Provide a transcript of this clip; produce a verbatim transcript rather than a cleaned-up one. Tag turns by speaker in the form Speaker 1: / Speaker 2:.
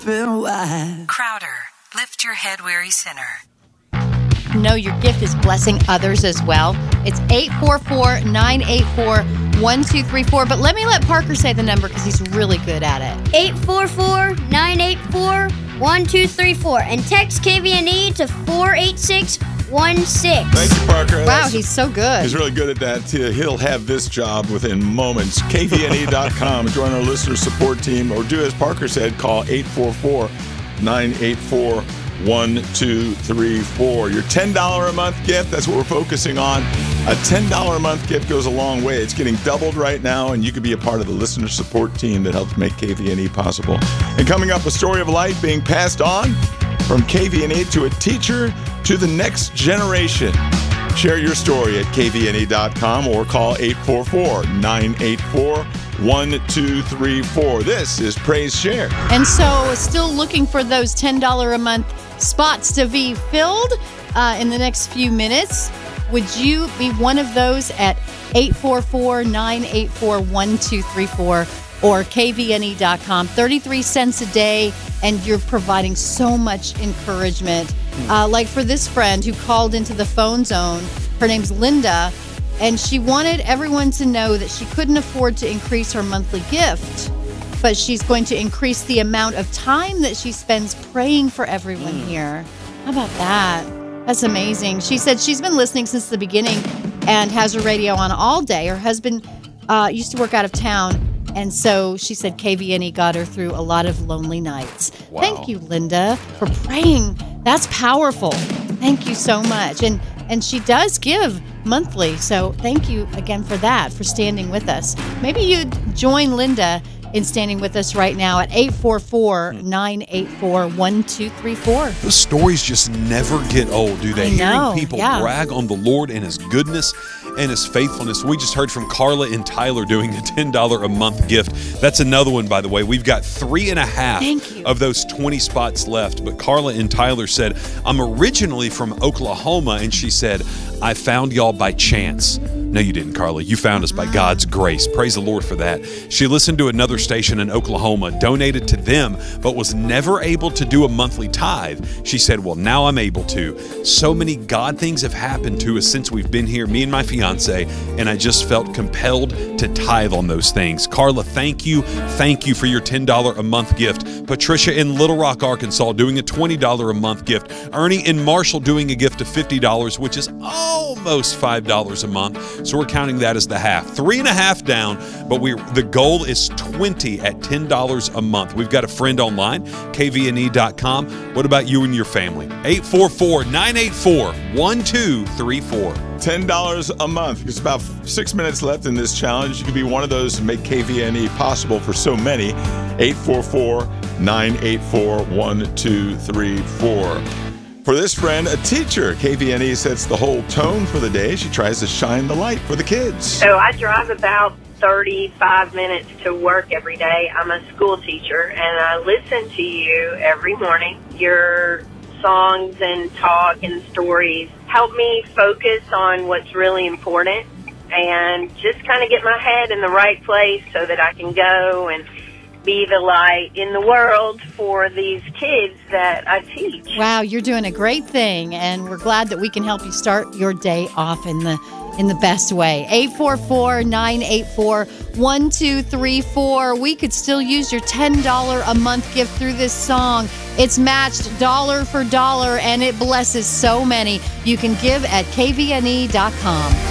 Speaker 1: open wide.
Speaker 2: Crowder, lift your head, weary sinner.
Speaker 3: Know your gift is blessing others as well. It's eight four four, nine eight four, one two three four. But let me let Parker say the number because he's really good at it.
Speaker 4: eight four four, nine eight four, one two three four. And text K V N E to four eight six one six.
Speaker 5: Thank you, Parker.
Speaker 3: Wow,
Speaker 5: That's,
Speaker 3: he's so good.
Speaker 5: He's really good at that. He'll have this job within moments. K V N E dot com. Join our listener support team, or do as Parker said, call eight four four, nine eight four, one two three four. Your ten dollars a month gift, that's what we're focusing on. A ten dollars a month gift goes a long way. It's getting doubled right now, and you could be a part of the listener support team that helps make K V N E possible. And coming up, a story of life being passed on from K V N E to a teacher to the next generation. Share your story at K V N E dot com or call eight four four, nine eight four, one two three four. This is Praise Share.
Speaker 3: And so still looking for those ten dollars a month spots to be filled uh, in the next few minutes. Would you be one of those at eight four four, nine eight four, one two three four or K V N E dot com? thirty-three cents a day, and you're providing so much encouragement. Uh, like for this friend who called into the phone zone, her name's Linda, and she wanted everyone to know that she couldn't afford to increase her monthly gift, but she's going to increase the amount of time that she spends praying for everyone mm. here. How about that? That's amazing. She said she's been listening since the beginning and has her radio on all day. Her husband uh, used to work out of town, and so she said K V N E got her through a lot of lonely nights. Wow. Thank you, Linda, for praying. That's powerful. Thank you so much. And and she does give monthly, so thank you again for that, for standing with us. Maybe you'd join Linda in standing with us right now at eight four four, nine eight four, one two three four.
Speaker 6: Those stories just never get old, do they?
Speaker 3: I know,
Speaker 6: Hearing people
Speaker 3: yeah.
Speaker 6: brag on the Lord and His goodness and His faithfulness. We just heard from Carla and Tyler doing a ten dollars a month gift. That's another one, by the way. We've got three and a half of those twenty spots left. But Carla and Tyler said, I'm originally from Oklahoma, and she said, I found y'all by chance. No, you didn't, Carla. You found us by God's grace. Praise the Lord for that. She listened to another station in Oklahoma, donated to them, but was never able to do a monthly tithe. She said, well, now I'm able to. So many God things have happened to us since we've been here, me and my fiance, and I just felt compelled to tithe on those things. Carla, thank you. Thank you for your ten dollars a month gift. Patricia in Little Rock, Arkansas, doing a twenty dollars a month gift. Ernie in Marshall doing a gift of fifty dollars, which is almost five dollars a month. So we're counting that as the half. Three and a half down, but we the goal is twenty at ten dollars a month. We've got a friend online, K V N E dot com. What about you and your family? eight four four, nine eight four, one two three four.
Speaker 5: ten dollars a month. There's about six minutes left in this challenge. You could be one of those to make K V N E possible for so many. eight four four, nine eight four, one two three four. For this friend, a teacher, K V N E sets the whole tone for the day. She tries to shine the light for the kids.
Speaker 7: So I drive about thirty-five minutes to work every day. I'm a school teacher, and I listen to you every morning. Your songs and talk and stories help me focus on what's really important and just kind of get my head in the right place so that I can go and be the light in the world for these kids that I teach.
Speaker 3: Wow, you're doing a great thing, and we're glad that we can help you start your day off in the in the best way. eight four four, nine eight four, one two three four. We could still use your ten dollars a month gift through this song. It's matched dollar for dollar, and it blesses so many. You can give at K V N E dot com.